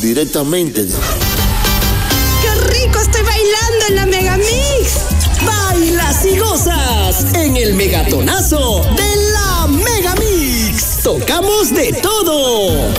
directamente. ¡Qué rico estoy bailando en la Megamix! Bailas y gozas en el megatonazo de la Megamix. Tocamos de todo.